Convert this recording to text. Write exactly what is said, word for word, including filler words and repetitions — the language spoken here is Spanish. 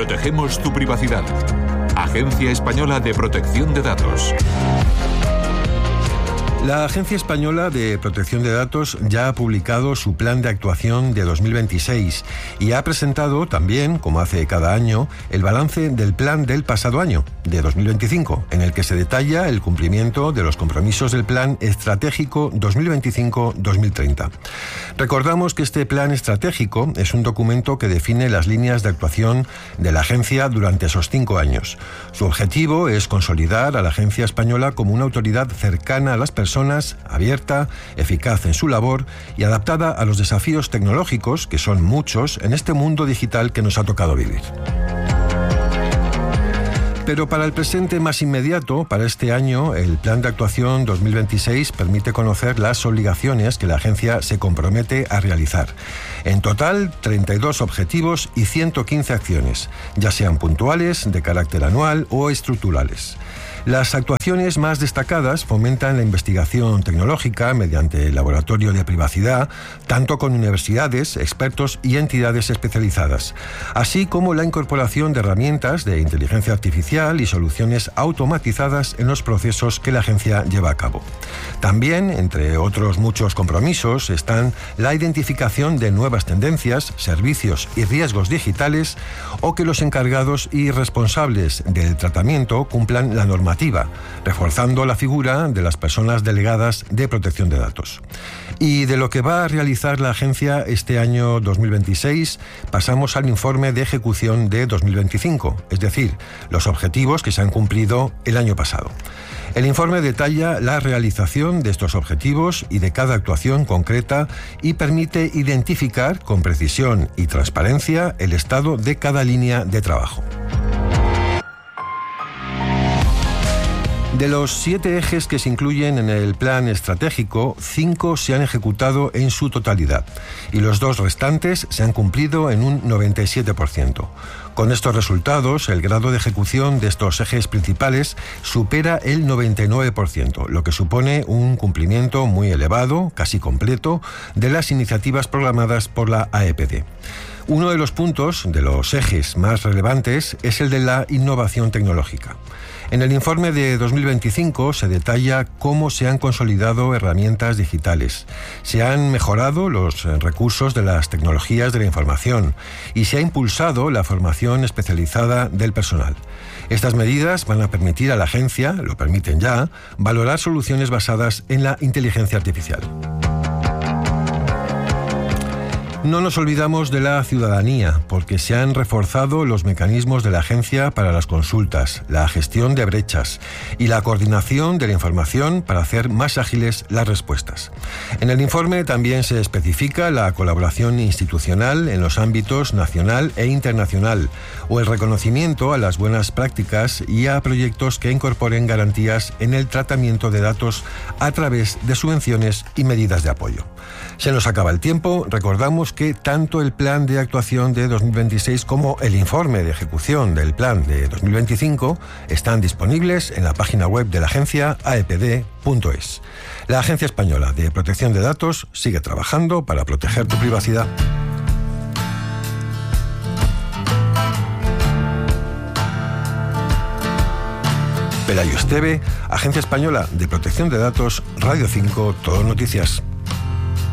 Protegemos tu privacidad. Agencia Española de Protección de Datos. La Agencia Española de Protección de Datos ya ha publicado su plan de actuación de dos mil veintiséis y ha presentado también, como hace cada año, el balance del plan del pasado año, de dos mil veinticinco, en el que se detalla el cumplimiento de los compromisos del Plan Estratégico dos mil veinticinco a dos mil treinta. Recordamos que este plan estratégico es un documento que define las líneas de actuación de la agencia durante esos cinco años. Su objetivo es consolidar a la Agencia Española como una autoridad cercana a las personas, abierta, eficaz en su labor y adaptada a los desafíos tecnológicos, que son muchos, en este mundo digital que nos ha tocado vivir. Pero para el presente más inmediato, para este año, el Plan de Actuación dos mil veintiséis permite conocer las obligaciones que la agencia se compromete a realizar. En total, treinta y dos objetivos y ciento quince acciones, ya sean puntuales, de carácter anual o estructurales. Las actuaciones más destacadas fomentan la investigación tecnológica mediante el laboratorio de privacidad, tanto con universidades, expertos y entidades especializadas, así como la incorporación de herramientas de inteligencia artificial y soluciones automatizadas en los procesos que la agencia lleva a cabo. También, entre otros muchos compromisos, están la identificación de nuevas tendencias, servicios y riesgos digitales, o que los encargados y responsables del tratamiento cumplan la normativa, reforzando la figura de las personas delegadas de protección de datos. Y de lo que va a realizar la agencia este año dos mil veintiséis, pasamos al informe de ejecución de dos mil veinticinco, es decir, los objetivos que se han cumplido el año pasado. El informe detalla la realización de estos objetivos y de cada actuación concreta y permite identificar con precisión y transparencia el estado de cada línea de trabajo. De los siete ejes que se incluyen en el plan estratégico, cinco se han ejecutado en su totalidad y los dos restantes se han cumplido en un noventa y siete por ciento. Con estos resultados, el grado de ejecución de estos ejes principales supera el noventa y nueve por ciento, lo que supone un cumplimiento muy elevado, casi completo, de las iniciativas programadas por la A E P D. Uno de los puntos, de los ejes más relevantes, es el de la innovación tecnológica. En el informe de dos mil veinticinco se detalla cómo se han consolidado herramientas digitales, se han mejorado los recursos de las tecnologías de la información y se ha impulsado la formación especializada del personal. Estas medidas van a permitir a la agencia, lo permiten ya, valorar soluciones basadas en la inteligencia artificial. No nos olvidamos de la ciudadanía, porque se han reforzado los mecanismos de la agencia para las consultas, la gestión de brechas y la coordinación de la información para hacer más ágiles las respuestas. En el informe también se especifica la colaboración institucional en los ámbitos nacional e internacional, o el reconocimiento a las buenas prácticas y a proyectos que incorporen garantías en el tratamiento de datos a través de subvenciones y medidas de apoyo. Se nos acaba el tiempo. Recordamos que tanto el plan de actuación de dos mil veintiséis como el informe de ejecución del plan de dos mil veinticinco están disponibles en la página web de la agencia a e p d punto es. La Agencia Española de Protección de Datos sigue trabajando para proteger tu privacidad. Pelayo Esteve, Agencia Española de Protección de Datos, Radio cinco, Todo Noticias.